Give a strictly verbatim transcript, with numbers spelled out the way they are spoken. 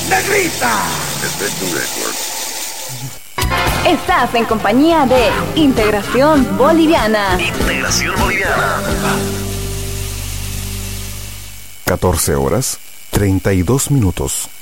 ¡Negrita! Estás en compañía de Integración Boliviana. Integración Boliviana. catorce horas, treinta y dos minutos.